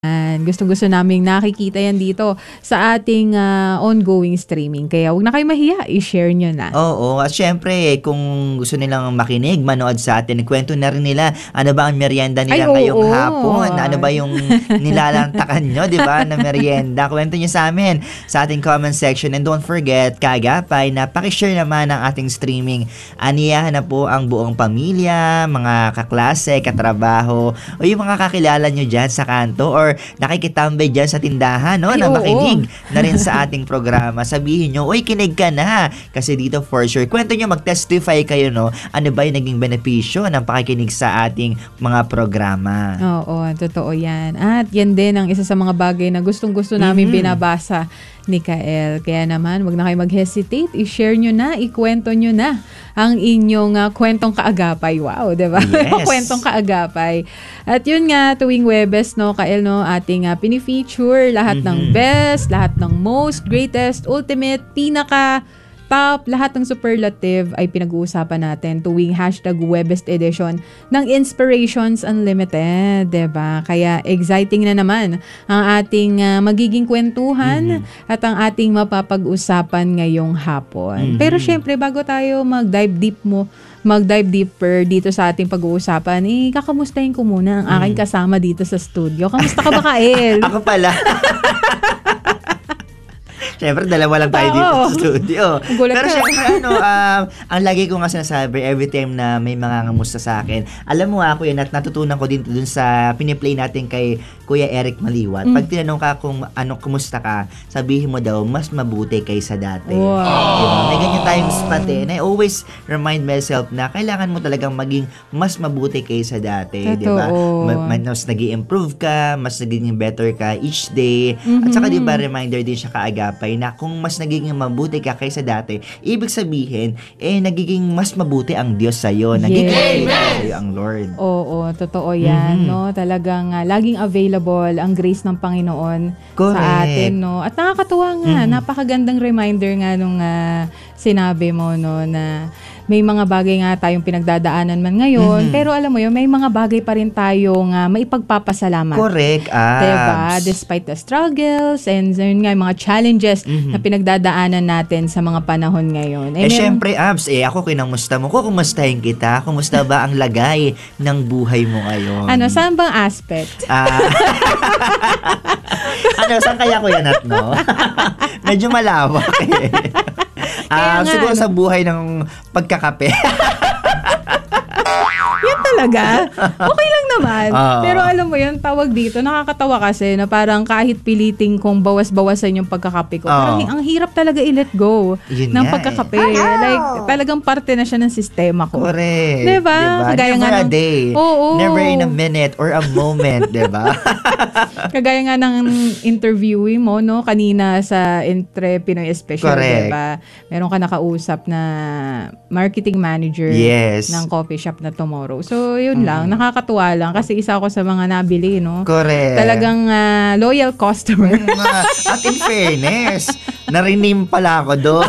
Gustong-gusto naming nakikita yan dito sa ating ongoing streaming. Kaya huwag na kayo mahiya, i-share nyo na. Oo, at syempre, kung gusto nilang makinig, manood sa atin, kwento na rin nila ano ba ang merienda nila ngayong hapon, ano ba yung nilalantakan nyo, di ba, na merienda. Kwento nyo sa amin sa ating comment section. And don't forget, kaagapay, na pakishare naman ang ating streaming. Aniyahan na po ang buong pamilya, mga kaklase, katrabaho, o yung mga kakilala nyo dyan sa kanto or nakikitambay dyan sa tindahan, no? Na makinig na rin sa ating programa. Sabihin nyo, uy, kinig ka na. Kasi dito for sure, kwento nyo, mag-testify kayo, no? Ano ba yung naging benepisyo ng pakikinig sa ating mga programa? Oo, totoo yan. At yan din ang isa sa mga bagay na gustong-gusto namin binabasa ni Kael. Kaya naman, wag na kayo mag-hesitate. I-share nyo na, ikwento nyo na ang inyong kwentong kaagapay. Wow, diba? Yes. Kwentong kaagapay. At yun nga, tuwing Webes, no, Kael, no, ating pinifeature lahat ng best, lahat ng most, greatest, ultimate, pinaka, top, lahat ng superlative ay pinag-uusapan natin tuwing #Webest edition ng Inspirations Unlimited, diba? Kaya exciting na naman ang ating magiging kwentuhan at ang ating mapapag-usapan ngayong hapon. Pero syempre, bago tayo mag-dive deeper dito sa ating pag-uusapan, kakamustahin ko muna ang aking kasama dito sa studio. Kamusta ka ba, Kael? Ako pala. Siyempre, dalawa lang tayo dito sa studio. Pero siyempre, ang lagi ko nga sinasabi, every time na may mga ngamusta sa akin, alam mo ako yan, at natutunan ko din dun sa piniplay natin kay Kuya Eric Maliwat. Pag tinanong ka kung kumusta ka, sabihin mo daw, mas mabuti kaysa dati. Wow. Diba? May ganyan tayong spot eh. And I always remind myself na kailangan mo talagang maging mas mabuti kaysa dati. Diba? Mas nag-i-improve ka, mas nagiging better ka each day. At saka diba, reminder din siya kaagapay na kung mas nagiging mabuti ka kaysa dati, ibig sabihin, nagiging mas mabuti ang Diyos sa'yo. Nagiging mabuti sa'yo ang Lord. Oo, totoo yan, no? Talagang laging available ang grace ng Panginoon sa atin, no? At nakakatuwa nga, napakagandang reminder nga nung sinabi mo, no, na may mga bagay nga tayong pinagdadaanan man ngayon, pero alam mo yun, may mga bagay pa rin tayong maipagpapasalamat. Correct, diba? Despite the struggles and yun nga, mga challenges na pinagdadaanan natin sa mga panahon ngayon. Syempre, Abs, ako kinamusta mo ko, kumustahin kita? Kumusta ba ang lagay ng buhay mo ngayon? Saan bang aspect? Saan kaya ko yan at no? Medyo malawak eh. Siguro sa buhay ng pagkakape. Yan talaga. Okay lang naman. Pero alam mo yun, tawag dito, nakakatawa kasi na parang kahit piliting kong bawas-bawasan yung pagkakape ko. Parang ang hirap talaga i-let go ng pagkakape. Like, talagang parte na siya ng sistema ko. Correct. Diba? Kagaya Never a day. Never in a minute or a moment, diba? Kagaya nga ng interviewee mo, no? Kanina sa Entre Pinoy Special, diba? Meron ka nakausap na marketing manager ng coffee shop na Tomorrow. So, yun lang. Nakakatuwa lang kasi isa ako sa mga nabili, no? Correct. Talagang loyal customer. At in fairness, narinim pala ako doon.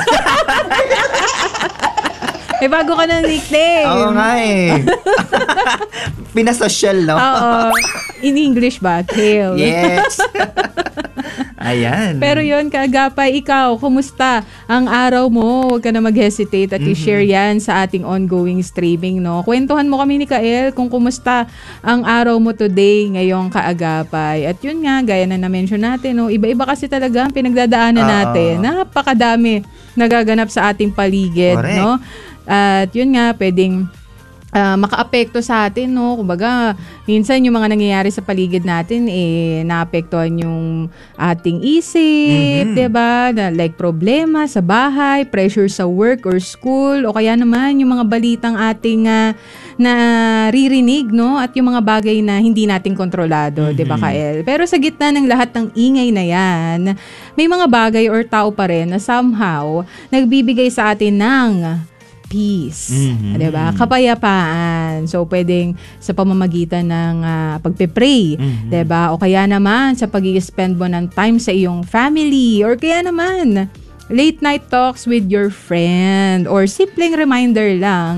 Bago ka ng nickname. Oo nga eh. Pinasosyal, no? Oo. In English ba? Kale. Yes. Ayan. Pero yun, kaagapay, ikaw, kumusta ang araw mo? Huwag ka na mag-hesitate at i-share yan sa ating ongoing streaming, no? Kwentuhan mo kami ni Kael kung kumusta ang araw mo today, ngayong kaagapay. At yun nga, gaya na na-mention natin, no? Iba-iba kasi talaga ang pinagdadaanan natin. Napakadami nagaganap sa ating paligid, no? At yun nga, pwedeng makaapekto sa atin, no? Kumbaga, minsan yung mga nangyayari sa paligid natin, naapektuhan yung ating isip, diba? Like problema sa bahay, pressure sa work or school, o kaya naman yung mga balitang ating naririnig, no? At yung mga bagay na hindi natin kontrolado, diba, Kael? Pero sa gitna ng lahat ng ingay na yan, may mga bagay or tao pa rin na somehow nagbibigay sa atin ng peace, diba? Kapayapaan. So, pwedeng sa pamamagitan ng pagpe-pray, diba? O kaya naman sa pag-i-spend mo ng time sa iyong family, or kaya naman late night talks with your friend, or simpleng reminder lang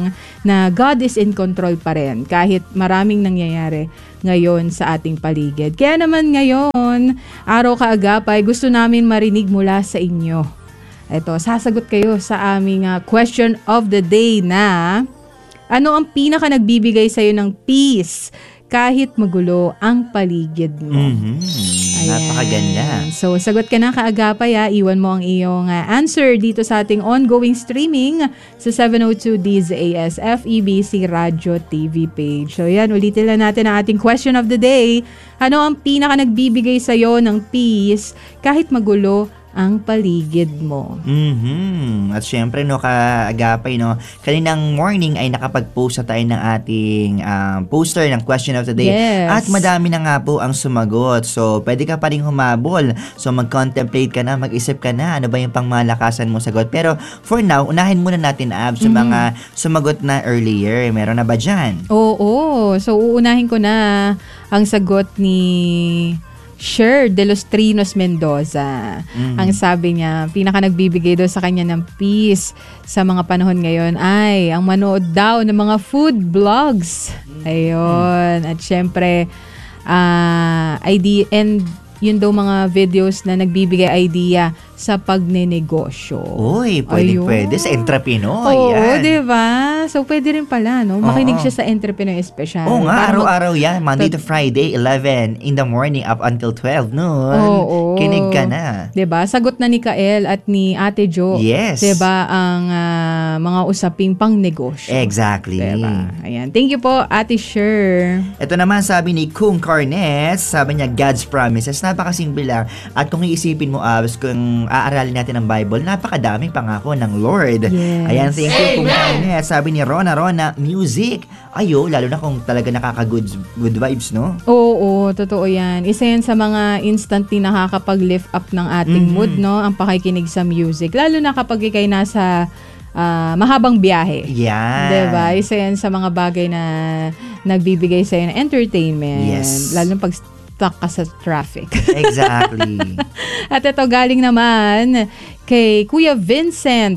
na God is in control pa rin kahit maraming nangyayari ngayon sa ating paligid. Kaya naman ngayon, araw kaagapay, gusto namin marinig mula sa inyo. Ito, sasagot kayo sa aming question of the day na ano ang pinaka nagbibigay sa'yo ng peace kahit magulo ang paligid mo? Napakaganda. So, sagot ka na kaagapay. Iwan mo ang iyong answer dito sa ating ongoing streaming sa 702 DZAS FEBC Radio TV page. So, yan. Ulitin lang natin ang ating question of the day. Ano ang pinaka nagbibigay sa'yo ng peace kahit magulo ang paligid mo? At syempre, no, kaagapay, no, kaninang morning ay nakapag-post na tayo ng ating poster ng question of the day. Yes. At madami na nga po ang sumagot. So, pwede ka pa rin humabol. So, mag-contemplate ka na, mag-isip ka na, ano ba yung pangmalakasan mo sagot. Pero, for now, unahin muna natin, sa mga sumagot na earlier. Meron na ba dyan? Oo. So, uunahin ko na ang sagot ni Sher de los Trinos Mendoza. Ang sabi niya, pinaka nagbibigay daw sa kanya ng peace sa mga panahon ngayon ay ang manood daw ng mga food vlogs. Ayun. At syempre, idea and yun daw mga videos na nagbibigay idea sa pagnenegosyo. Uy, pwede sa entrepreneur. Oo, yan. diba? So, pwede rin pala, no? Makinig siya sa entrepreneur special. Oo nga, araw-araw yan. Monday to Friday, 11 in the morning up until 12 noon. Oo. Kinig ka na. Diba? Sagot na ni Kael at ni Ate Jo. Yes. Diba? Ang mga usaping pang negosyo. Exactly. Diba? Ayan. Thank you po, Ate Sher. Ito naman sabi ni Kung Carnes, sabi niya, God's promises. Napakasimple lang. At kung iisipin mo, kung aaralin natin ang Bible, napakadaming pangako ng Lord. Yes. Ayan, thank you, Kung Carnes. Sabi ni Rona, music. Ayo, lalo na kung talaga nakaka-good vibes, no? Oo, totoo yan. Isa yan sa mga instantly nakakapag-lift up ng ating mood, no? Ang pakikinig sa music. Lalo na kapag ikay nasa mahabang biyahe. Yeah. Diba? Isa yan sa mga bagay na nagbibigay sa'yo ng entertainment. Yes. Lalo pag stuck ka sa traffic. Exactly. At ito galing naman kay Kuya Vincent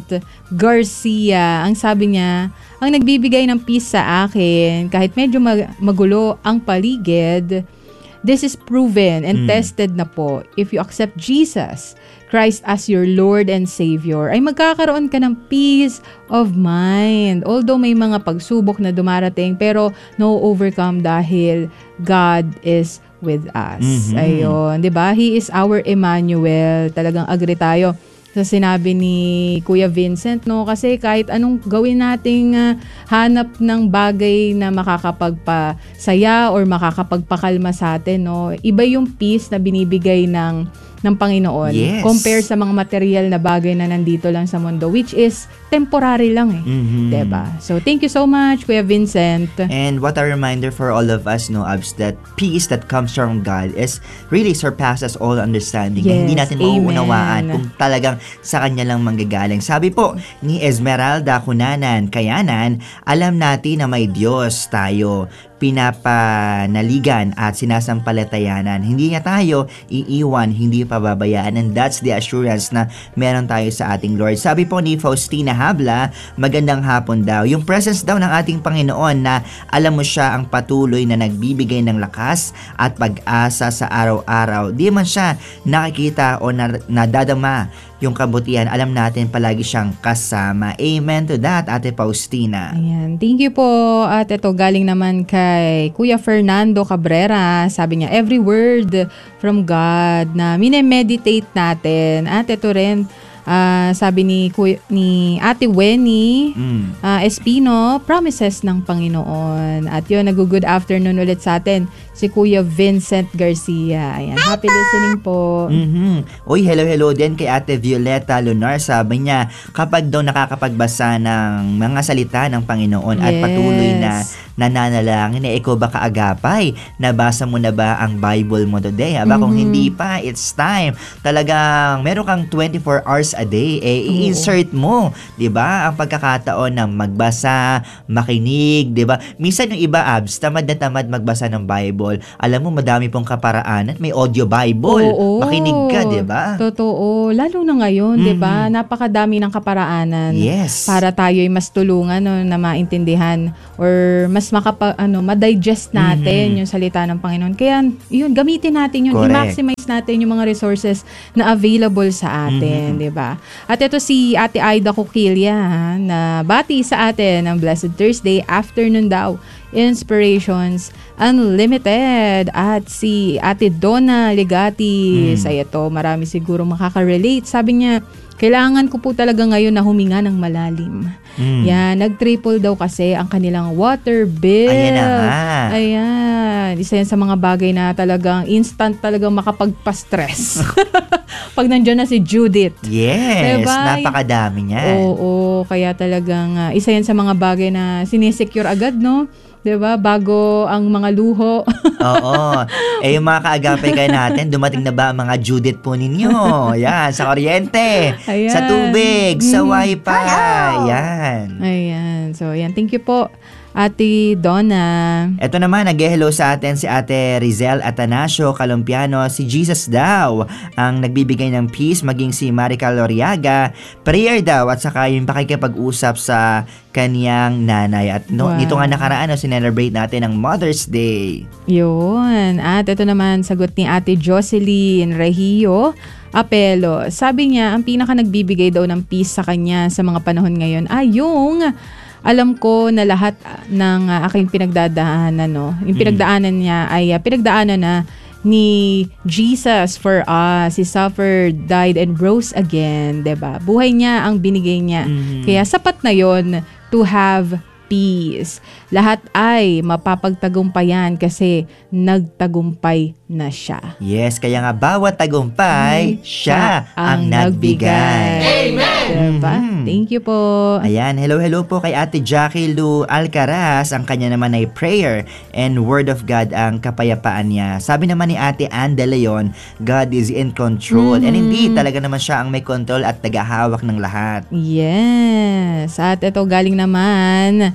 Garcia. Ang sabi niya, ang nagbibigay ng peace sa akin, kahit medyo magulo ang paligid, this is proven and tested na po. If you accept Jesus Christ as your Lord and Savior, ay magkakaroon ka ng peace of mind. Although may mga pagsubok na dumarating, pero no overcome dahil God is with us. Ayun, 'di ba? He is our Emmanuel. Talagang agree tayo sa sinabi ni Kuya Vincent, no? Kasi kahit anong gawin nating hanap ng bagay na makakapagpasaya or makakapagpakalma sa atin, no? Iba yung peace na binibigay ng Panginoon. Yes. Compare sa mga material na bagay na nandito lang sa mundo, which is temporary lang eh. Diba? So, thank you so much, Kuya Vincent. And what a reminder for all of us, no, Abs, that peace that comes from God is really surpasses all understanding. Yes, Na hindi natin mauunawaan amen. kung talagang sa Kanya lang manggagaling. Sabi po ni Esmeralda Cunanan, Kayanan, alam natin na may Diyos tayo, pinapanaligan at sinasampalatayanan. Hindi niya tayo iiwan, hindi pababayaan, and that's the assurance na meron tayo sa ating Lord. Sabi po ni Faustina Habla, magandang hapon daw. Yung presence daw ng ating Panginoon na alam mo siya ang patuloy na nagbibigay ng lakas at pag-asa sa araw-araw. Di man siya nakikita o nadadama yung kabutihan, alam natin palagi siyang kasama. Amen to that, Ate Faustina. Ayan. Thank you po. At ito, galing naman kay Kuya Fernando Cabrera. Sabi niya, every word from God na minemeditate natin. At ito rin, sabi ni Ate Wenny Espino, promises ng Panginoon. At yun, nag-good afternoon ulit sa atin si Kuya Vincent Garcia. Ayan, happy listening po. Uy, hello din kay Ate Violeta Lunar. Sabi niya, kapag daw nakakapagbasa ng mga salita ng Panginoon at patuloy na nananalangin, ikaw ba kaagapay? Nabasa mo na ba ang Bible mo today? Aba, kung hindi pa, it's time. Talagang meron kang 24 hours a day. I-insert mo, 'di ba? Ang pagkakataon na magbasa, makinig, 'di ba? Minsan yung iba, Abs, tamad na tamad magbasa ng Bible. Bible, alam mo madami pong kaparaanan. May audio Bible. Oo. Makinig ka, di ba? Totoo. Lalo na ngayon, di ba? Napakadami ng kaparaanan. Yes. Para tayo'y mas tulungan na maintindihan or mas ma-digest natin yung salita ng Panginoon. Kaya yun, gamitin natin yun. Correct. I-maximize natin yung mga resources na available sa atin, di ba? At ito si Ate Aida Coquilla na bati sa atin ng Blessed Thursday afternoon daw. Inspirations Unlimited at si Ate Donna Legati sa ito. Marami siguro makaka-relate. Sabi niya, kailangan ko po talaga ngayon na huminga ng malalim. Yan, nag-triple daw kasi ang kanilang water bill. Ayan na nga. Ayan. Isa yan sa mga bagay na talagang instant talagang makapagpa-stress. Pag nandiyan na si Judith. Yes, diba? Napakadami niyan. Oo, kaya talagang isa yan sa mga bagay na sinisecure agad, no? 'Di ba? Bago ang mga luho. Oo. Yung mga kaagapay kayo natin, dumating na ba ang mga Judith po ninyo? Yan, sa kuryente, Ayan. sa tubig, sa wifi. Yan. Ayan. So, yan. Thank you po, Ate Donna. Ito naman, nag-hello sa atin si Ate Rizel Atanasio Calumpiano. Si Jesus daw ang nagbibigay ng peace, maging si Marica Loriaga. Prayer daw at saka yung pakikipag-usap sa kaniyang nanay. At nito nga nakaraan, sinelebrate natin ang Mother's Day. Yun. At ito naman, sagot ni Ate Jocelyn Regio Apelo. Sabi niya, ang pinaka nagbibigay daw ng peace sa kanya sa mga panahon ngayon ay yung alam ko na lahat ng aking pinagdadaanan, yung pinagdaanan niya ay pinagdaanan na ni Jesus for us. He suffered, died, and rose again. Diba? Buhay niya ang binigay niya. Kaya sapat na yon to have peace. Lahat ay mapapagtagumpayan kasi nagtagumpay na siya. Yes, kaya nga bawat tagumpay, siya ang nagbigay. Amen! Diba? Thank you po. Ayan, hello po kay Ate Jackie Lou Alcaraz. Ang kanya naman ay prayer and word of God ang kapayapaan niya. Sabi naman ni Ate Ann De Leon, God is in control. And indeed, talaga naman siya ang may control at tagahawak ng lahat. Yes. At ito galing naman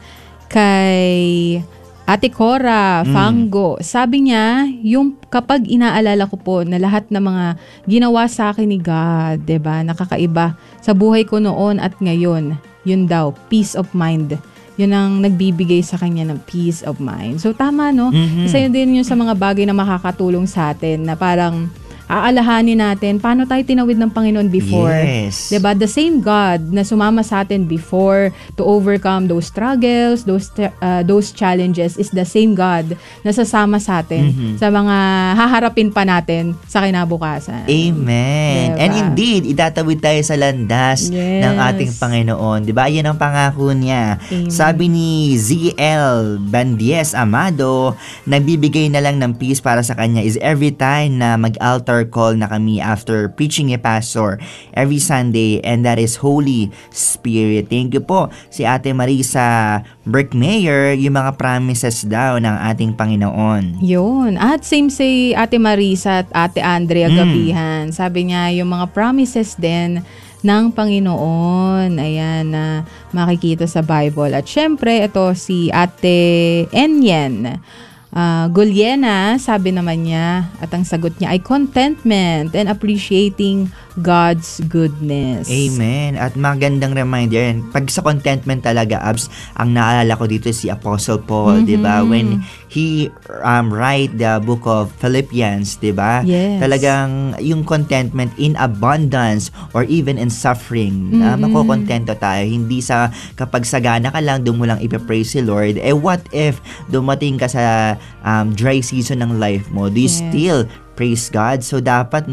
kay Ate Cora Fango. Sabi niya, yung kapag inaalala ko po na lahat ng mga ginawa sa akin ni God, 'di ba? Nakakaiba sa buhay ko noon at ngayon. Yun daw, peace of mind. Yun ang nagbibigay sa kanya ng peace of mind. So tama, no? Isa yun din yun sa mga bagay na makakatulong sa atin na parang aalahanin natin paano tayo tinawid ng Panginoon before. Yes. Diba? The same God na sumama sa atin before to overcome those struggles, those challenges is the same God na sasama sa atin sa mga haharapin pa natin sa kinabukasan. Amen. Diba? And indeed, itatawid tayo sa landas ng ating Panginoon. Diba? Yan ang pangako niya. Amen. Sabi ni ZL Bandies Amado, nagbibigay na lang ng peace para sa kanya is every time na mag-altar call na kami after preaching a pastor every Sunday, and that is Holy Spirit. Thank you po si Ate Marisa Brickmayer, yung mga promises daw ng ating Panginoon. Yun. At same say Ate Marisa at Ate Andrea Gabihan. Sabi niya yung mga promises din ng Panginoon. Ayan na makikita sa Bible. At syempre ito si Ate Enyen Guliena, sabi naman niya, at ang sagot niya ay contentment and appreciating God's goodness. Amen. At magandang reminder, pag sa contentment talaga, Abs, ang naalala ko dito si Apostle Paul, di ba? When he write the book of Philippians, di ba? Yes. Talagang yung contentment in abundance or even in suffering, makokontento tayo. Hindi sa kapag sagana ka lang, doon mo lang ipapraise si Lord. What if dumating ka sa dry season ng life mo? Do you still praise God? So dapat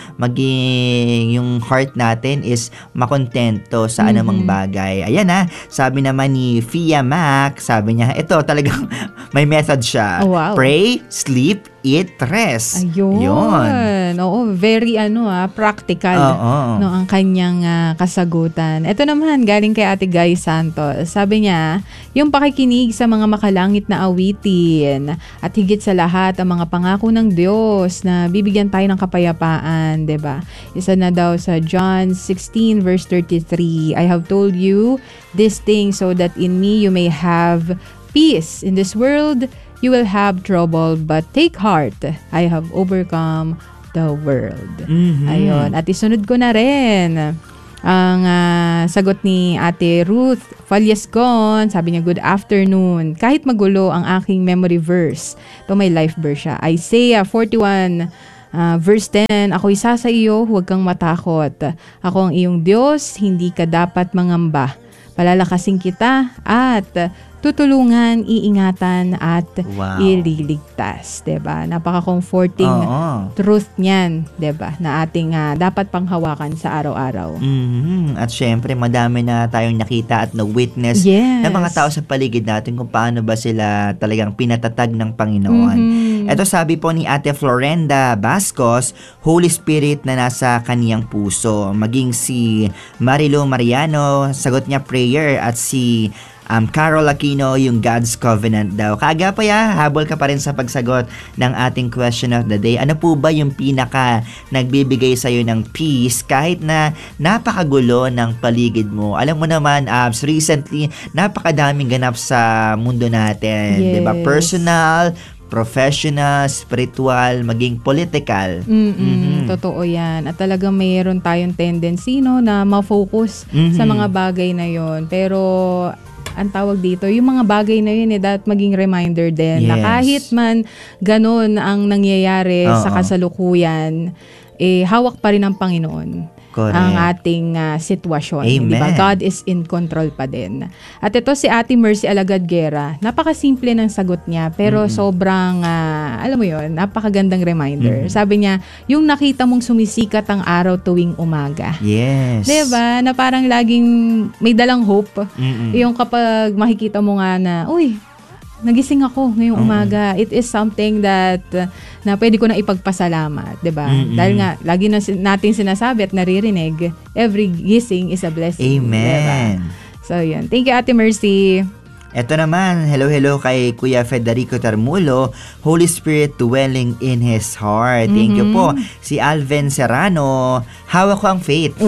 maging yung heart natin is makontento sa anumang bagay. Ayan sabi naman ni Fia Mac, sabi niya, ito talagang may method siya. Oh, wow. Pray, sleep, eat, rest. Ayun. Oo, very practical ang kanyang kasagutan. Ito naman galing kay Ate Guy Santos. Sabi niya, yung pakikinig sa mga makalangit na awitin at higit sa lahat ang mga pangako ng Diyos na bibigyan tayo ng kapayapaan, 'di ba? Isa na daw sa John 16 verse 33. I have told you this thing so that in me you may have peace. In this world You will have trouble, but take heart. I have overcome the world. Ayun. At isunod ko na rin ang sagot ni Ate Ruth Falyascon. Sabi niya, good afternoon. Kahit magulo ang aking memory verse. Ito may life verse siya. Isaiah 41 verse 10, ako isa sa iyo, huwag kang matakot. Ako ang iyong Diyos, hindi ka dapat mangamba. Palalakasin kita at tutulungan, iingatan at ililigtas, 'di ba? Napaka-comforting truth niyan, 'di ba? Na ating dapat panghawakan sa araw-araw. At syempre, madami na tayong nakita at na-witness ng mga tao sa paligid natin kung paano ba sila talagang pinatatag ng Panginoon. Ito sabi po ni Ate Florenda Bascos, Holy Spirit na nasa kaniyang puso. Maging si Marilo Mariano, sagot niya prayer, at si Carol Aquino, yung God's Covenant daw. Kaga pa habol ka pa rin sa pagsagot ng ating question of the day. Ano po ba yung pinaka nagbibigay sa'yo ng peace kahit na napakagulo ng paligid mo? Alam mo naman, recently, napakadaming ganap sa mundo natin. Diba? Personal, professional, spiritual, maging political. Totoo yan. At talagang mayroon tayong tendency na ma-focus sa mga bagay na yon. Pero ang tawag dito, yung mga bagay na yun dapat maging reminder din na kahit man ganun ang nangyayari sa kasalukuyan, hawak pa rin ng Panginoon. Correct. Ang ating sitwasyon. Diba? God is in control pa din. At ito si Ate Mercy Alagad Guerra. Napakasimple ng sagot niya, pero sobrang, alam mo yun, napakagandang reminder. Sabi niya, yung nakita mong sumisikat ang araw tuwing umaga. Yes. Diba? Na parang laging may dalang hope. Yung kapag makikita mo nga na, uy, nagising ako ngayong umaga. It is something that na pwede ko na ipagpasalamat, 'di ba? Dahil nga lagi na natin sinasabi at naririnig, every gising is a blessing. Amen. Diba? So, yun. Thank you, Ate Mercy. Ito naman, hello kay Kuya Federico Tarmulo, Holy Spirit dwelling in his heart. Thank you po. Si Alvin Serrano, hawak ko ang faith.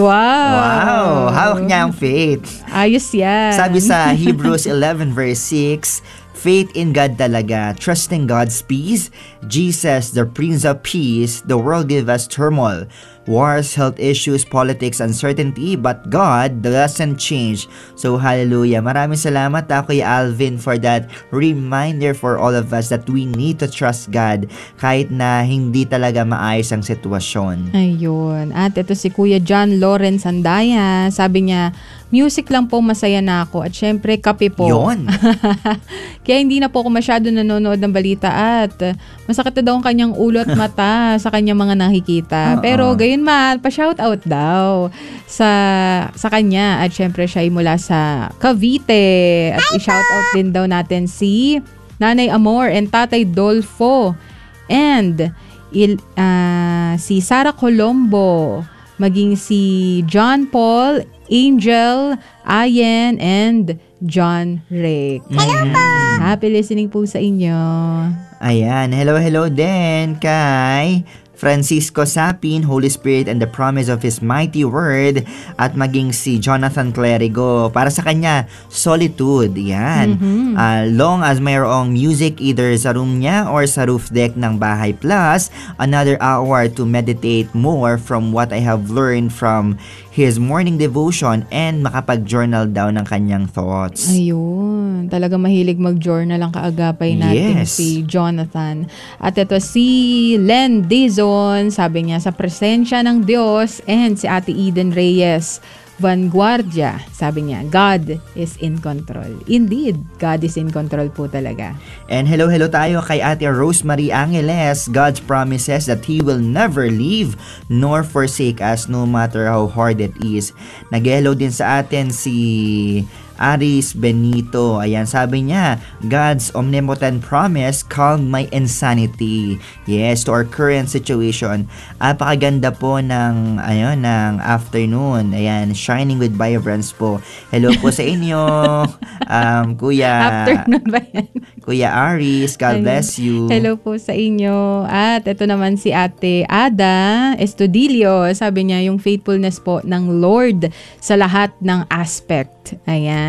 Wow! Hawak niya ang faith. Ayos yan. Sabi sa Hebrews 11 verse 6, faith in God talaga, trusting God's peace. Jesus, the Prince of Peace, the world give us turmoil, wars, health issues, politics, uncertainty, but God doesn't change. So, hallelujah. Maraming salamat Kuya Alvin for that reminder for all of us that we need to trust God kahit na hindi talaga maayos ang sitwasyon. Ayun. At ito si Kuya John Lawrence Andaya. Sabi niya, music lang po, masaya na ako. At syempre, kape po. Yun. Kaya hindi na po ako masyado nanonood ng balita at masakit na daw ang kanyang ulo at mata sa kanyang mga nakikita. Pero gayon man, pa-shoutout daw sa kanya. At syempre, siya ay mula sa Cavite. At i-shoutout din daw natin si Nanay Amor and Tatay Dolfo. And si Sarah Colombo. Maging si John Paul, Angel, Ayen, and John Rick. Happy listening po sa inyo. Ayan, hello din kay Francisco Sapin, Holy Spirit and the promise of His mighty word, at maging si Jonathan Clerigo. Para sa kanya, solitude. Yan. Long as mayroong music either sa room niya or sa roof deck ng bahay, plus another hour to meditate more from what I have learned from his morning devotion and makapag-journal daw ng kanyang thoughts. Ayun. Talaga mahilig mag-journal ang kaagapay natin si Jonathan. At ito si Len Dizon, sabi niya, sa presensya ng Diyos, and si Ate Eden Reyes Vanguardia, sabi niya, God is in control. Indeed, God is in control po talaga. And hello tayo kay Ate Rosemary Angeles. God's promises that He will never leave nor forsake us no matter how hard it is. Nag-hello din sa atin si Aris Benito. Ayan, sabi niya, God's omnipotent promise calmed my insanity. Yes, to our current situation. Apakaganda po ng afternoon. Ayan, shining with vibrance po. Hello po sa inyo, Kuya. Afternoon ba yan? Kuya Aris, God bless you. Hello po sa inyo. At ito naman si Ate Ada Estudillo. Sabi niya, yung faithfulness po ng Lord sa lahat ng aspect. Ayan.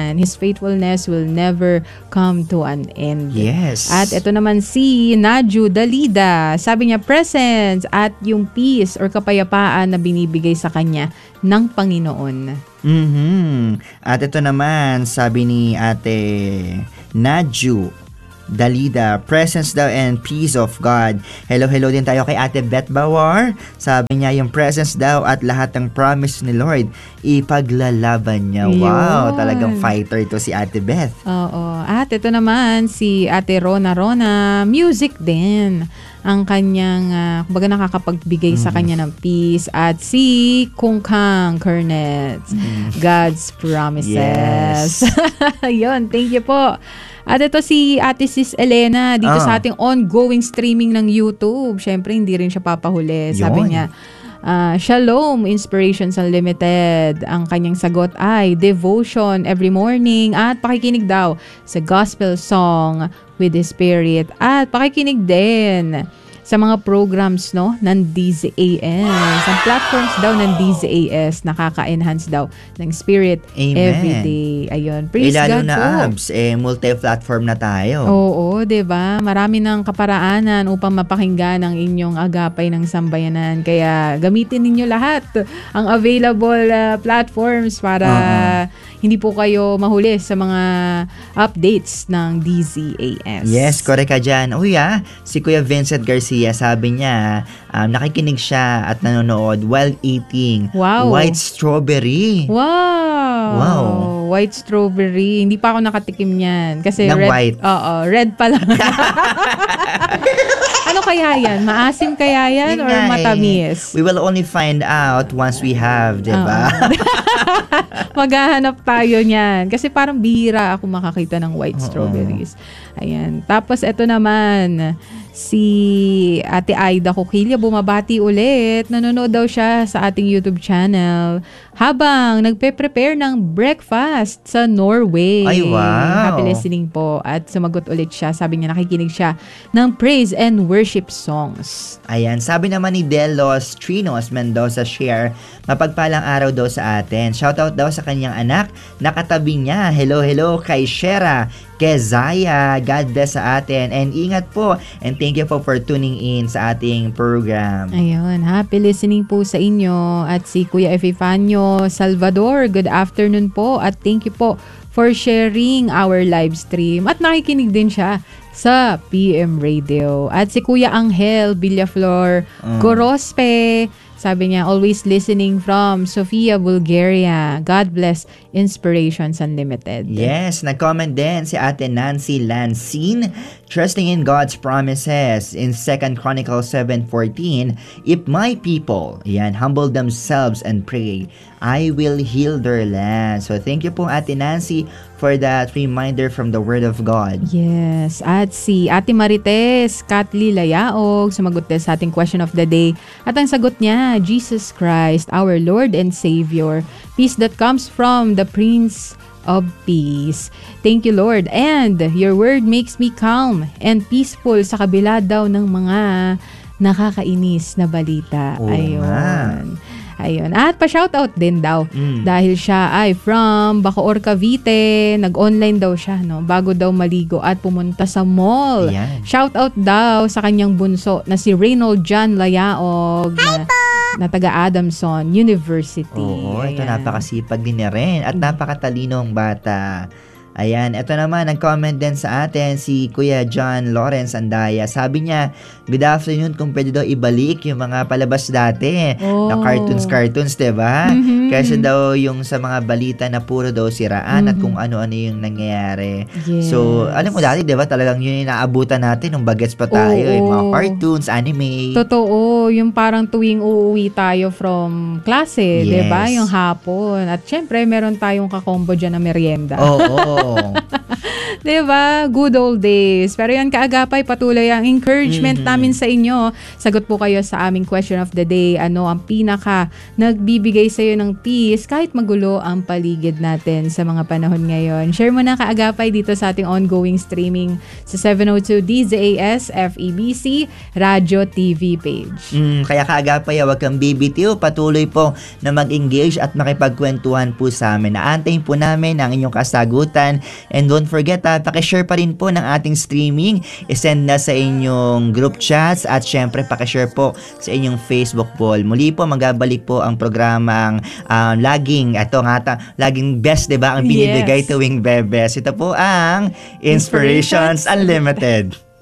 yan. His faithfulness will never come to an end. Yes. At ito naman si Naju Dalida. Sabi niya, presence at yung peace or kapayapaan na binibigay sa kanya ng Panginoon. At ito naman, sabi ni Ate Naju Dalida, presence daw and peace of God. Hello din tayo kay Ate Beth Bawar. Sabi niya, yung presence daw at lahat ng promise ni Lord, ipaglalaban niya. Yun. Wow, talagang fighter to si Ate Beth. Oo. At ito naman, si Ate Rona, music din ang kanyang, kumbaga nakakapagbigay sa kanya ng peace. At si Kung Kang Kernet, God's Promises. Yes. Yun, thank you po. At ito si Ate Sis Elena dito sa ating ongoing streaming ng YouTube. Siyempre, hindi rin siya papahuli. Sabi niya, Shalom, Inspirations Unlimited. Ang kanyang sagot ay devotion every morning at pakikinig daw sa gospel song with the Spirit. At pakikinig din sa mga programs ng DZAS. Ang platforms daw ng DZAS nakaka-enhance daw ng spirit everyday. Ayun. Praise lalo God na po. abs, multi-platform na tayo. Oo, 'di ba? Marami ng kaparaanan upang mapakinggan ang inyong agapay ng sambayanan. Kaya gamitin ninyo lahat ang available platforms para hindi po kayo mahuli sa mga updates ng DZAS. Yes, correct ka dyan. Si Kuya Vincent Garcia, sabi niya, nakikinig siya at nanonood while eating white strawberry. Wow. White strawberry. Hindi pa ako nakatikim niyan. Kasi ng red, white. Red pa lang. Ano kaya yan? Maasim kaya yan or matamis? We will only find out once we have, diba? Maghahanap tayo niyan. Kasi parang bihira ako makakita ng white strawberries. Ayan. Tapos ito naman, si Ate Aida Coquilla bumabati ulit. Nanonood daw siya sa ating YouTube channel habang nagpe-prepare ng breakfast sa Norway. Ay, wow. Happy listening po. At sumagot ulit siya. Sabi niya nakikinig siya ng praise and worship songs. Ayan. Sabi naman ni Delos Trinos Mendoza share, mapagpalang araw daw sa atin. Shoutout daw sa kanyang anak na katabi niya. Hello kay Shera Kezaya. God bless sa atin. And ingat po. And thank you po for tuning in sa ating program. Ayun, happy listening po sa inyo. At si Kuya Epifanio Salvador, good afternoon po. At thank you po for sharing our live stream. At nakikinig din siya sa PM Radio. At si Kuya Angel Villaflor Gorospe, sabi niya, always listening from Sofia, Bulgaria. God bless Inspirations Unlimited. Yes, nag-comment din si Ate Nancy Lansine, trusting in God's promises in 2 Chronicles 7:14, if my people, humble themselves and pray, I will heal their land. So thank you po Ate Nancy for that reminder from the Word of God. Yes, at si Ate Marites Katli Layaog sumagot din sa ating question of the day. At ang sagot niya, Jesus Christ, our Lord and Savior, peace that comes from the Prince of Peace. Thank you, Lord. And your word makes me calm and peaceful sa kabila daw ng mga nakakainis na balita. Ayun. At pa-shoutout din daw dahil siya ay from Bacoor, Cavite. Nag-online daw siya, bago daw maligo at pumunta sa mall. Ayan. Shoutout daw sa kanyang bunso na si Reynold John Layaog na taga Adamson University. Oo, ito Ayan. napakasipag din niya rin at napakatalinong bata. Ayan, ito naman, nag-comment din sa atin si Kuya John Lawrence Andaya. Sabi niya, good afternoon, kung pwede daw ibalik yung mga palabas dati na cartoons, diba? Kasi daw yung sa mga balita na puro daw siraan at kung ano-ano yung nangyayari. Yes. So, alam mo dati, diba, talagang yun yung naabutan natin nung bagets pa tayo. Yung mga cartoons, anime. Totoo, yung parang tuwing uuwi tayo from klase, Yes. diba? Yung hapon. At syempre, meron tayong kakombo dyan na merienda. Oo. Diba? Good old days. Pero yan, kaagapay, patuloy ang encouragement namin sa inyo. Sagot po kayo sa aming question of the day. Ano ang pinaka nagbibigay sa iyo ng peace kahit magulo ang paligid natin sa mga panahon ngayon? Share mo na kaagapay dito sa ating ongoing streaming sa 702 DZAS FEBC Radio TV page. Kaya kaagapay, huwag kang bibitiw. Patuloy po na mag-engage at makipagkwentuhan po sa amin. Naantayin po namin ang inyong kasagutan. And don't forget, pakishare pa rin po ng ating streaming. I-send na sa inyong group chats at syempre pakishare po sa inyong Facebook wall. Muli po, magabalik po ang programang laging best, diba? Ang binibigay tuwing Bebes. Ito po ang Inspirations Unlimited.